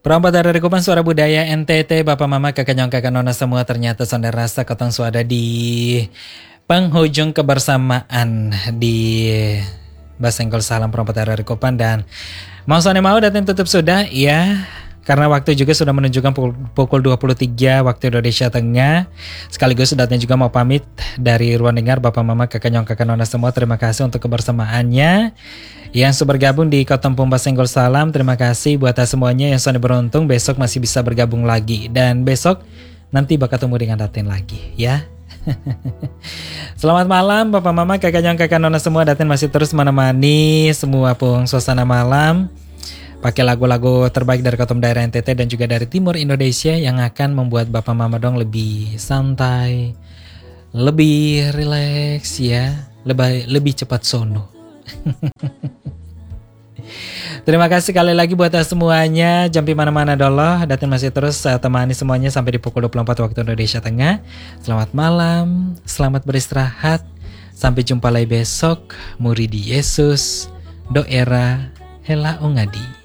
Perompat dari Kupang Suara Budaya NTT, Bapak Mama, Kakak Nyong, Kakak Nona semua ternyata saudara rasa ketong suada di penghujung kebersamaan di Basenggol Salam Perompat dari Kupang dan mau datang tutup sudah ya. Karena waktu juga sudah menunjukkan pukul 23 waktu Indonesia Tengah. Sekaligus saudara juga mau pamit dari ruang dengar Bapak Mama, Kakak Nyong, Kakak Nona semua. Terima kasih untuk kebersamaannya. Yang sudah bergabung di Kotampung Basenggol Salam, terima kasih buat semuanya yang sudah beruntung. Besok masih bisa bergabung lagi. Dan besok nanti bakal ketemu dengan Datin lagi ya. Selamat malam Bapak Mama, Kakak Nyong, Kakak Nona semua. Datin masih terus menemani semua pung suasana malam pakai lagu-lagu terbaik dari Kotam daerah NTT dan juga dari timur Indonesia yang akan membuat Bapak Mama dong lebih santai, lebih rileks ya, lebih cepat sono. Terima kasih sekali lagi buat semuanya. Jangan mana-mana dulu. Datin masih terus temani semuanya sampai di pukul 24 waktu Indonesia Tengah. Selamat malam, selamat beristirahat. Sampai jumpa lagi besok. Muridi Yesus, doera hela ongadi.